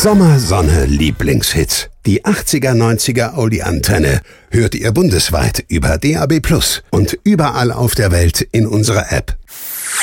Sommersonne Lieblingshits. Die 80er-90er Oldie-Antenne hört ihr bundesweit über DAB+ und überall auf der Welt in unserer App.